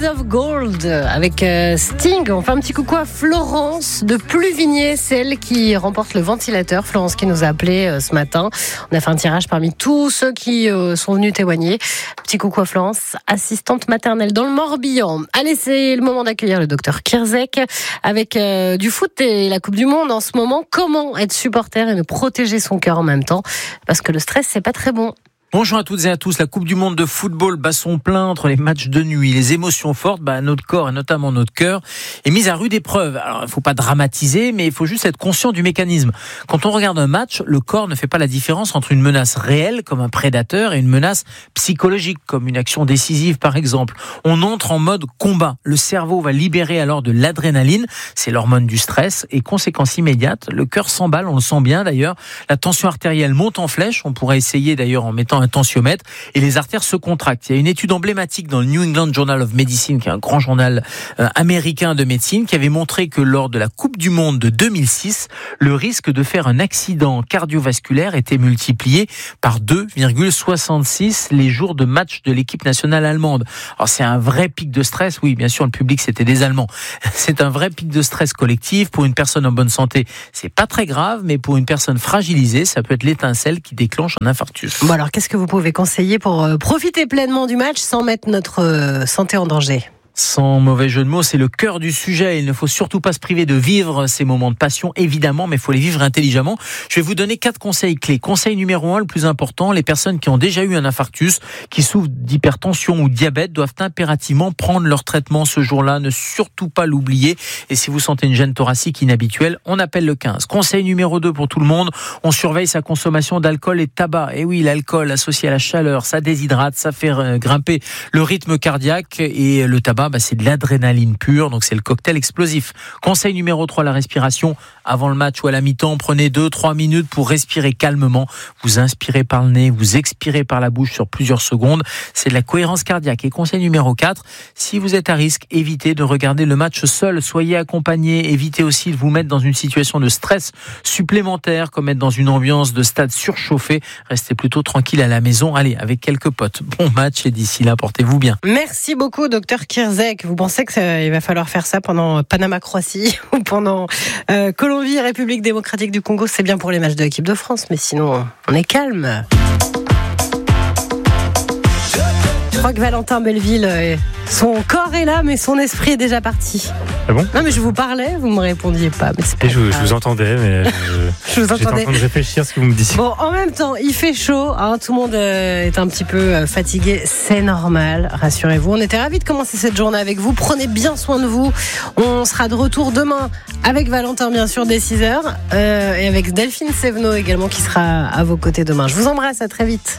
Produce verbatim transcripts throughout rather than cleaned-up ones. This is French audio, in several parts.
of Gold avec euh, Sting. On fait un petit coucou à Florence de Pluvigné, celle qui remporte le ventilateur. Florence qui nous a appelé euh, ce matin. On a fait un tirage parmi tous ceux qui euh, sont venus témoigner. Petit coucou à Florence, assistante maternelle dans le Morbihan. Allez, c'est le moment d'accueillir le docteur Kierzek avec euh, du foot et la Coupe du Monde en ce moment. Comment être supporter et ne protéger son cœur en même temps? Parce que le stress, c'est pas très bon. Bonjour à toutes et à tous. La Coupe du Monde de football bat son plein entre les matchs de nuit. Les émotions fortes, bah, notre corps et notamment notre cœur est mise à rude épreuve. Alors, il faut pas dramatiser, mais il faut juste être conscient du mécanisme. Quand on regarde un match, le corps ne fait pas la différence entre une menace réelle, comme un prédateur, et une menace psychologique, comme une action décisive, par exemple. On entre en mode combat. Le cerveau va libérer alors de l'adrénaline. C'est l'hormone du stress. Et conséquence immédiate, le cœur s'emballe, on le sent bien d'ailleurs. La tension artérielle monte en flèche. On pourrait essayer d'ailleurs en mettant un tensiomètre et les artères se contractent. Il y a une étude emblématique dans le New England Journal of Medicine, qui est un grand journal euh, américain de médecine, qui avait montré que lors de la Coupe du Monde de deux mille six, le risque de faire un accident cardiovasculaire était multiplié par deux virgule soixante-six les jours de match de l'équipe nationale allemande. Alors c'est un vrai pic de stress. Oui, bien sûr, le public c'était des Allemands. C'est un vrai pic de stress collectif. Pour une personne en bonne santé, c'est pas très grave, mais pour une personne fragilisée, ça peut être l'étincelle qui déclenche un infarctus. Bon alors, qu'est-ce que vous pouvez conseiller pour profiter pleinement du match sans mettre notre santé en danger ? Sans mauvais jeu de mots, c'est le cœur du sujet. Il ne faut surtout pas se priver de vivre ces moments de passion, évidemment, mais il faut les vivre intelligemment. Je vais vous donner quatre conseils clés. Conseil numéro un, le plus important, les personnes qui ont déjà eu un infarctus, qui souffrent d'hypertension ou de diabète, doivent impérativement prendre leur traitement ce jour-là. Ne surtout pas l'oublier. Et si vous sentez une gêne thoracique inhabituelle, on appelle le quinze. Conseil numéro deux pour tout le monde, on surveille sa consommation d'alcool et de tabac. Et oui, l'alcool associé à la chaleur, ça déshydrate, ça fait grimper le rythme cardiaque, et le tabac, bah, c'est de l'adrénaline pure, donc c'est le cocktail explosif. Conseil numéro trois, la respiration. Avant le match ou à la mi-temps, prenez deux trois minutes pour respirer calmement. Vous inspirez par le nez, vous expirez par la bouche sur plusieurs secondes. C'est de la cohérence cardiaque. Et conseil numéro quatre, si vous êtes à risque, évitez de regarder le match seul. Soyez accompagné. Évitez aussi de vous mettre dans une situation de stress supplémentaire, comme être dans une ambiance de stade surchauffé. Restez plutôt tranquille à la maison. Allez, avec quelques potes. Bon match et d'ici là, portez-vous bien. Merci beaucoup, docteur Kierzek. Vous pensez qu'il va falloir faire ça pendant Panama-Croatie ou pendant euh, Colombie, République démocratique du Congo? C'est bien pour les matchs de l'équipe de France, mais sinon, on est calme. Je crois que Valentin Belleville, son corps est là, mais son esprit est déjà parti. Ah bon? Non, mais je vous parlais, vous ne me répondiez pas. Mais c'est pas Et je, je vous entendais, mais je, je vous j'étais entendais. en train de réfléchir à ce que vous me disiez. Bon, en même temps, il fait chaud, hein, tout le monde euh, est un petit peu euh, fatigué, c'est normal, rassurez-vous. On était ravis de commencer cette journée avec vous, prenez bien soin de vous. On sera de retour demain avec Valentin, bien sûr, dès six heures, euh, et avec Delphine Sévenot également, qui sera à vos côtés demain. Je vous embrasse, à très vite.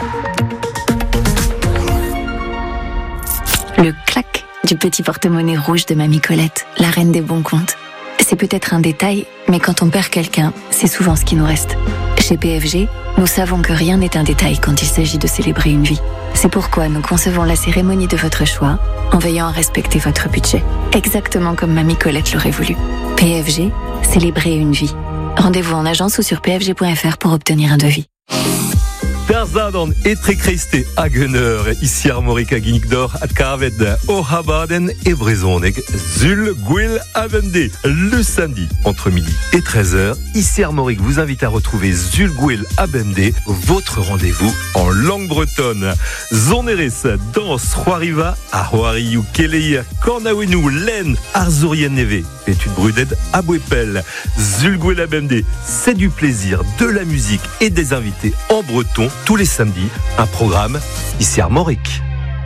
Le clac du petit porte-monnaie rouge de Mamie Colette, la reine des bons comptes. C'est peut-être un détail, mais quand on perd quelqu'un, c'est souvent ce qui nous reste. Chez P F G, nous savons que rien n'est un détail quand il s'agit de célébrer une vie. C'est pourquoi nous concevons la cérémonie de votre choix en veillant à respecter votre budget. Exactement comme Mamie Colette l'aurait voulu. P F G, célébrer une vie. Rendez-vous en agence ou sur p f g point f r pour obtenir un devis. Tarzan etrekreiste agener, ici Armorique à Guinigdor, à Kavet, au Habaden et Brezonek, Zul, Gwil, Avende. Le samedi, entre midi et treize heures, ici Armorique vous invite à retrouver Zul, Gwil, Abende, votre rendez-vous en langue bretonne. Zoneres, danse, Roariva, à Roariou, Keleir, Kornawenu, Len, Arzurien Neve, étude Bruded, Abouepel, Zul, Gwil, Abende. C'est du plaisir, de la musique et des invités en breton. Tous les samedis, un programme ici Armorique.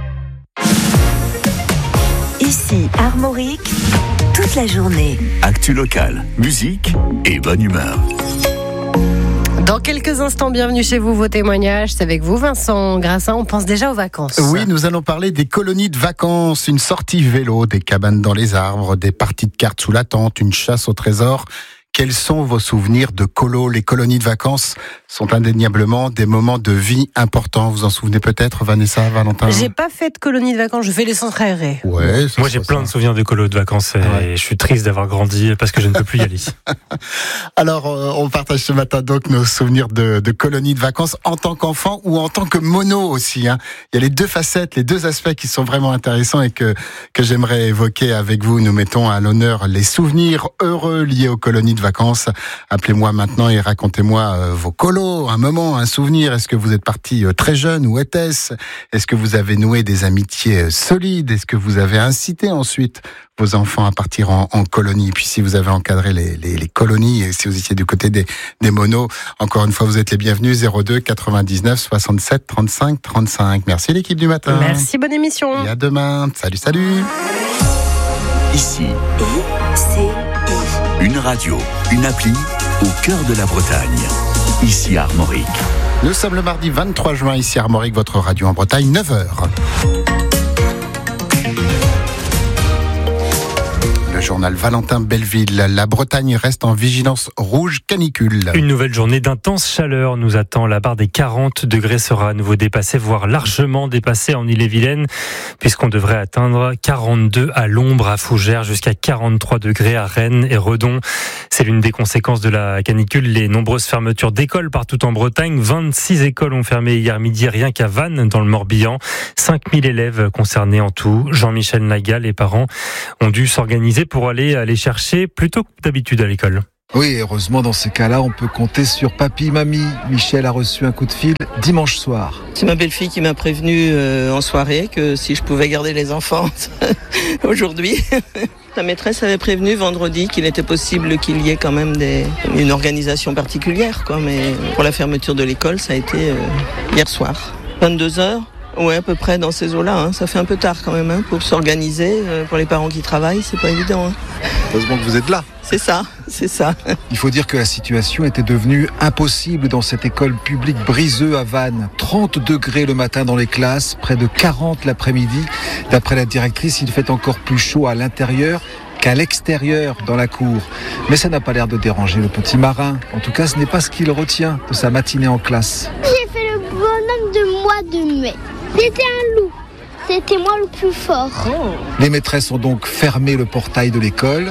Ici Armorique, toute la journée. Actu locale, musique et bonne humeur. Dans quelques instants, bienvenue chez vous, vos témoignages. C'est avec vous, Vincent Grassin. On pense déjà aux vacances. Oui, nous allons parler des colonies de vacances, une sortie vélo, des cabanes dans les arbres, des parties de cartes sous la tente, une chasse au trésor. Quels sont vos souvenirs de colo ? Les colonies de vacances sont indéniablement des moments de vie importants. Vous en souvenez peut-être, Vanessa, Valentin ? J'ai pas fait de colonie de vacances, je fais les centres aérés. Ouais, Moi, j'ai plein ça. de souvenirs de colo de vacances et ouais. je suis triste d'avoir grandi parce que je ne peux plus y aller. Alors, euh, on partage ce matin donc nos souvenirs de, de colonies de vacances en tant qu'enfant ou en tant que mono aussi. Hein. Il y a les deux facettes, les deux aspects qui sont vraiment intéressants et que, que j'aimerais évoquer avec vous. Nous mettons à l'honneur les souvenirs heureux liés aux colonies de vacances. Appelez-moi maintenant et racontez-moi euh, vos colos, un moment, un souvenir. Est-ce que vous êtes parti euh, très jeune ou était-ce ? Est-ce que vous avez noué des amitiés euh, solides ? Est-ce que vous avez incité ensuite vos enfants à partir en, en colonie ? Puis si vous avez encadré les, les, les colonies et si vous étiez du côté des, des monos, encore une fois, vous êtes les bienvenus. zéro deux quatre-vingt-dix-neuf soixante-sept trente-cinq trente-cinq. Merci l'équipe du matin. Merci, bonne émission. Et à demain. Salut, salut. Ici, I C I. une radio, une appli au cœur de la Bretagne. Ici Armorique. Nous sommes le mardi vingt-trois juin, ici Armorique, votre radio en Bretagne, neuf heures. Le journal Valentin Belleville. La Bretagne reste en vigilance rouge canicule. Une nouvelle journée d'intense chaleur nous attend. La barre des quarante degrés sera à nouveau dépassée, voire largement dépassée en Ille-et-Vilaine, puisqu'on devrait atteindre quarante-deux à l'ombre à Fougères, jusqu'à quarante-trois degrés à Rennes et Redon. C'est l'une des conséquences de la canicule, les nombreuses fermetures d'écoles partout en Bretagne. vingt-six écoles ont fermé hier midi, rien qu'à Vannes, dans le Morbihan. cinq mille élèves concernés en tout. Jean-Michel Nagal, les parents ont dû s'organiser pour aller les chercher plutôt que d'habitude à l'école. Oui, heureusement, dans ces cas-là, on peut compter sur papy, mamie. Michel a reçu un coup de fil dimanche soir. C'est ma belle-fille qui m'a prévenu euh, en soirée que si je pouvais garder les enfants aujourd'hui. La maîtresse avait prévenu vendredi qu'il était possible qu'il y ait quand même des, une organisation particulière, quoi. Mais pour la fermeture de l'école, ça a été euh, hier soir. vingt-deux heures. Ouais, à peu près dans ces eaux-là. Hein. Ça fait un peu tard quand même hein, pour s'organiser. Euh, pour les parents qui travaillent, c'est pas évident. Hein. Heureusement que vous êtes là. C'est ça, c'est ça. Il faut dire que la situation était devenue impossible dans cette école publique Briseux à Vannes. trente degrés le matin dans les classes, près de quarante l'après-midi. D'après la directrice, il fait encore plus chaud à l'intérieur qu'à l'extérieur dans la cour. Mais ça n'a pas l'air de déranger le petit marin. En tout cas, ce n'est pas ce qu'il retient de sa matinée en classe. J'ai fait le bonhomme de mois de mai. C'était un loup. C'était moi le plus fort. Oh. Les maîtresses ont donc fermé le portail de l'école.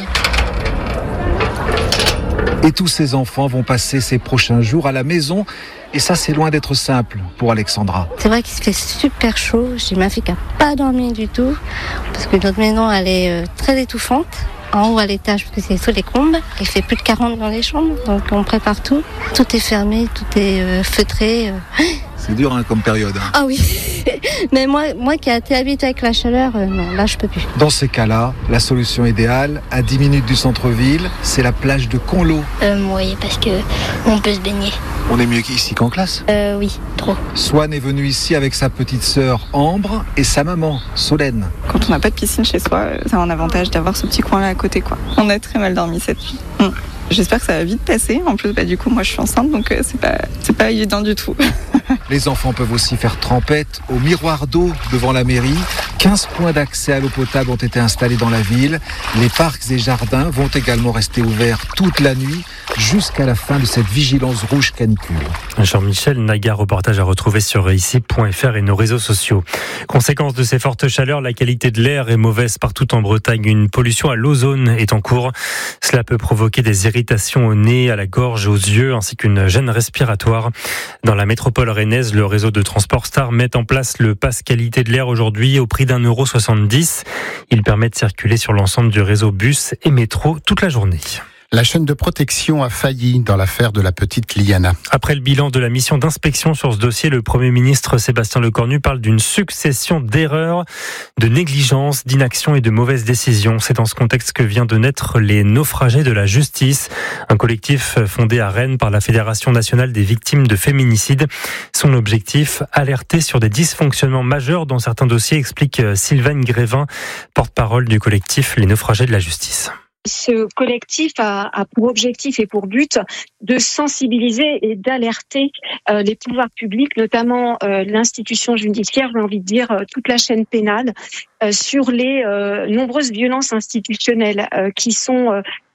Et tous ces enfants vont passer ces prochains jours à la maison. Et ça, c'est loin d'être simple pour Alexandra. C'est vrai qu'il se fait super chaud. J'ai ma fille qui n'a pas dormi du tout. Parce que notre maison, elle est très étouffante. En haut à l'étage, parce que c'est sous les combes. Il fait plus de quarante dans les chambres. Donc on prépare tout. Tout est fermé, tout est euh, feutré. C'est dur hein, comme période. Hein. Ah oui. Mais moi, moi qui ai été habituée avec la chaleur, euh, non, là je peux plus. Dans ces cas-là, la solution idéale, à dix minutes du centre-ville, c'est la plage de Conlo. Euh, oui, parce que on peut se baigner. On est mieux qu'ici qu'en classe ? Euh, oui, trop. Swan est venue ici avec sa petite sœur Ambre et sa maman Solène. Quand on n'a pas de piscine chez soi, c'est un avantage d'avoir ce petit coin là à côté, quoi. On a très mal dormi cette nuit. Mmh. J'espère que ça va vite passer. En plus, bah, du coup, moi, je suis enceinte, donc euh, c'est pas, c'est pas évident du tout. Les enfants peuvent aussi faire trempette au miroir d'eau devant la mairie. quinze points d'accès à l'eau potable ont été installés dans la ville. Les parcs et jardins vont également rester ouverts toute la nuit jusqu'à la fin de cette vigilance rouge canicule. Jean-Michel Nagar, reportage à retrouver sur ici point f r et nos réseaux sociaux. Conséquence de ces fortes chaleurs, la qualité de l'air est mauvaise partout en Bretagne. Une pollution à l'ozone est en cours. Cela peut provoquer des irritations au nez, à la gorge, aux yeux, ainsi qu'une gêne respiratoire. Dans la métropole rennaise, le réseau de transport Star met en place le pass qualité de l'air aujourd'hui au prix d'un euro soixante-dix. Il permet de circuler sur l'ensemble du réseau bus et métro toute la journée. La chaîne de protection a failli dans l'affaire de la petite Liana. Après le bilan de la mission d'inspection sur ce dossier, le Premier ministre Sébastien Lecornu parle d'une succession d'erreurs, de négligences, d'inaction et de mauvaises décisions. C'est dans ce contexte que vient de naître les naufragés de la justice, un collectif fondé à Rennes par la Fédération nationale des victimes de féminicide. Son objectif, alerter sur des dysfonctionnements majeurs dans certains dossiers, explique Sylvaine Grévin, porte-parole du collectif Les naufragés de la justice. Ce collectif a, a pour objectif et pour but de sensibiliser et d'alerter euh, les pouvoirs publics, notamment euh, l'institution judiciaire, j'ai envie de dire euh, toute la chaîne pénale, euh, sur les euh, nombreuses violences institutionnelles euh, qui sont euh,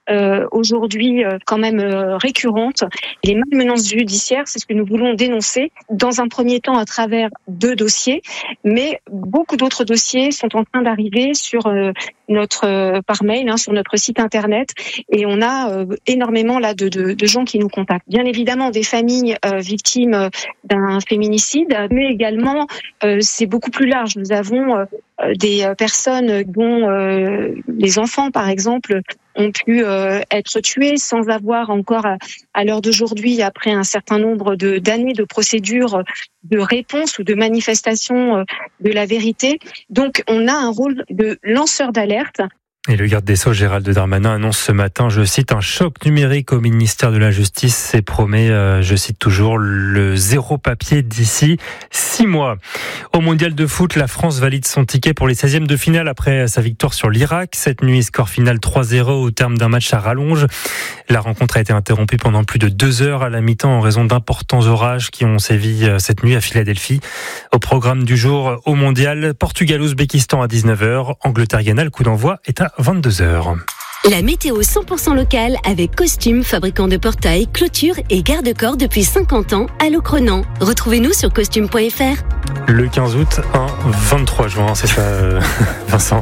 euh, aujourd'hui euh, quand même euh, récurrentes. Les malmenances judiciaires, c'est ce que nous voulons dénoncer dans un premier temps à travers deux dossiers, mais beaucoup d'autres dossiers sont en train d'arriver sur euh, notre euh, par mail, hein, sur notre site internet, et on a euh, énormément là de, de, de gens qui nous contactent. Bien évidemment, des familles euh, victimes d'un féminicide, mais également euh, c'est beaucoup plus large. Nous avons euh, des personnes dont euh, les enfants, par exemple, ont pu euh, être tués sans avoir encore, à, à l'heure d'aujourd'hui, après un certain nombre de, d'années de procédures de réponse ou de manifestation euh, de la vérité. Donc, on a un rôle de lanceur d'alerte. Et le garde des Sceaux, Gérald Darmanin, annonce ce matin, je cite, un choc numérique au ministère de la Justice et promet, euh, je cite toujours, le zéro papier d'ici six mois. Au mondial de foot, la France valide son ticket pour les seizièmes de finale après sa victoire sur l'Irak. Cette nuit, score final trois zéro au terme d'un match à rallonge. La rencontre a été interrompue pendant plus de deux heures à la mi-temps en raison d'importants orages qui ont sévi cette nuit à Philadelphie. Au programme du jour au mondial, Portugal-Ouzbékistan à dix-neuf heures, Angleterre-Ghana, le coup d'envoi est à vingt-deux heures. La météo cent pour cent locale avec Costume, fabricant de portails, clôtures et garde-corps depuis cinquante ans à Locronan. Retrouvez-nous sur costume point f r. Le quinze août, un vingt-trois juin, c'est ça, Vincent?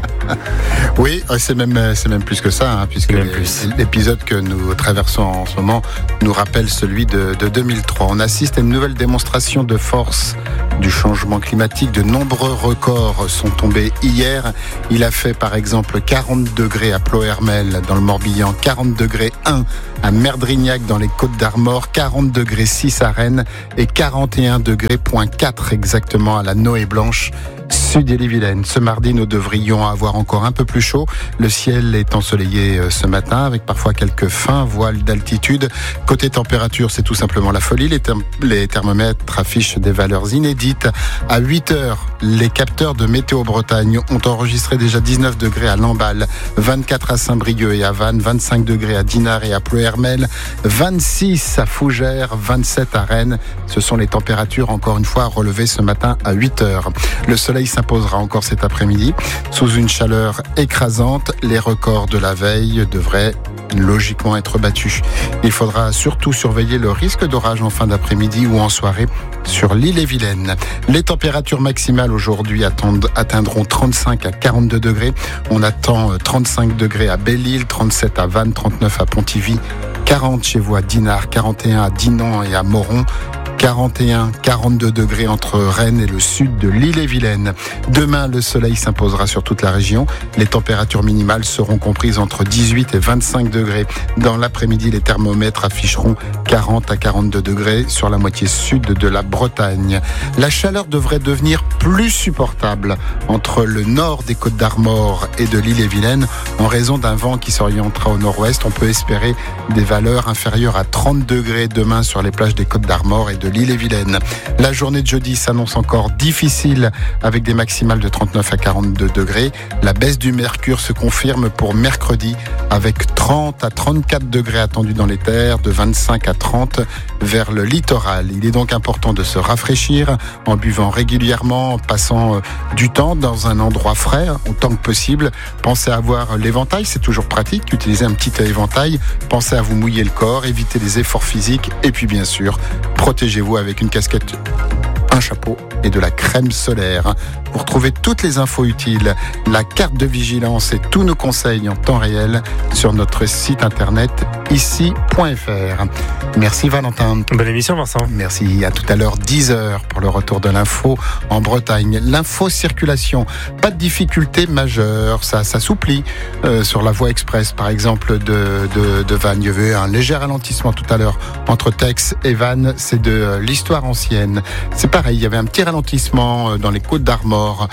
Oui, c'est même, c'est même plus que ça, hein, puisque plus. l'épisode que nous traversons en ce moment nous rappelle celui de, de deux mille trois. On assiste à une nouvelle démonstration de force du changement climatique. De nombreux records sont tombés hier. Il a fait par exemple quarante degrés à Ploërmel dans le Morbihan, quarante degrés un à Merdrignac dans les Côtes d'Armor, quarante degrés six à Rennes et quarante et un degrés quatre exactement à la Noé Blanche, sud Ille-et-Vilaine. Ce mardi, nous devrions avoir encore un peu plus chaud. Le ciel est ensoleillé ce matin avec parfois quelques fins voiles d'altitude. Côté température, c'est tout simplement la folie. Les, therm- les thermomètres affichent des valeurs inédites. À huit heures, les capteurs de Météo Bretagne ont enregistré déjà dix-neuf degrés à Lamballe, vingt-quatre à Saint-Brieuc et à Vannes, vingt-cinq degrés à Dinard et à Ploërmel, vingt-six à Fougères, vingt-sept à Rennes. Ce sont les températures, encore une fois, relevées ce matin à huit heures. Le soleil s'imposera encore cet après-midi. Sous une chaleur écrasante, les records de la veille devraient logiquement être battus. Il faudra surtout surveiller le risque d'orage en fin d'après-midi ou en soirée sur l'Ille-et-Vilaine. Les températures maximales aujourd'hui attendent, atteindront trente-cinq à quarante-deux degrés. On attend trente-cinq degrés à Belle-Île, trente-sept à Vannes, trente-neuf à Pontivy, quarante chez vous à Dinard, quarante et un à Dinan et à Moron, quarante et un, quarante-deux degrés entre Rennes et le sud de l'Ille-et-Vilaine. Demain, le soleil s'imposera sur toute la région. Les températures minimales seront comprises entre dix-huit et vingt-cinq degrés. Dans l'après-midi, les thermomètres afficheront quarante à quarante-deux degrés sur la moitié sud de la Bretagne. La chaleur devrait devenir plus supportable entre le nord des Côtes d'Armor et de l'Ille-et-Vilaine en raison d'un vent qui s'orientera au nord-ouest. On peut espérer des valeurs inférieures à trente degrés demain sur les plages des Côtes d'Armor et de l'Ille-et-Vilaine. La journée de jeudi s'annonce encore difficile avec des maximales de trente-neuf à quarante-deux degrés. La baisse du mercure se confirme pour mercredi avec trente à trente-quatre degrés attendus dans les terres, de vingt-cinq à trente vers le littoral. Il est donc important de se rafraîchir en buvant régulièrement, en passant du temps dans un endroit frais autant que possible. Pensez à avoir l'éventail, c'est toujours pratique, utiliser un petit éventail. Pensez à vous mouiller le corps, évitez les efforts physiques et puis bien sûr, protégez-vous avec une casquette, un chapeau et de la crème solaire. Vous retrouvez toutes les infos utiles, la carte de vigilance et tous nos conseils en temps réel sur notre site internet ici point f r. Merci Valentin. Bonne émission Vincent. Merci, à tout à l'heure, dix heures pour le retour de l'info en Bretagne. L'info circulation, pas de difficulté majeure, ça s'assouplit euh, sur la voie express par exemple de, de, de Vannes. Il y avait un léger ralentissement tout à l'heure entre Tex et Vannes, c'est de euh, l'histoire ancienne. C'est pareil, il y avait un petit ralentissement dans les Côtes d'Armor,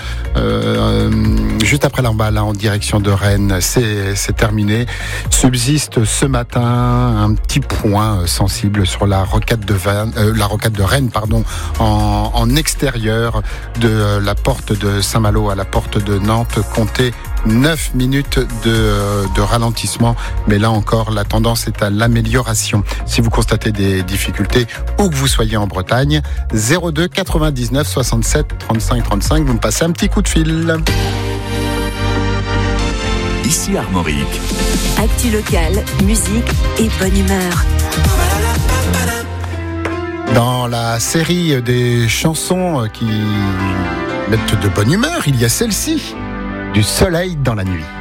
euh, juste après Lamballe, en direction de Rennes. C'est, c'est terminé. Subsiste ce matin un petit point sensible sur la rocade de Vannes, euh, la rocade de Rennes, pardon, en, en extérieur de la porte de Saint-Malo à la porte de Nantes. Comptez neuf minutes de, de ralentissement, mais là encore, la tendance est à l'amélioration. Si vous constatez des difficultés, où que vous soyez en Bretagne, zéro deux quatre-vingt-dix-neuf soixante-sept trente-cinq trente-cinq, vous me passez un petit coup de fil. ici Armorique. Actu locale, musique et bonne humeur. Dans la série des chansons qui mettent de bonne humeur, il y a celle-ci, du soleil dans la nuit.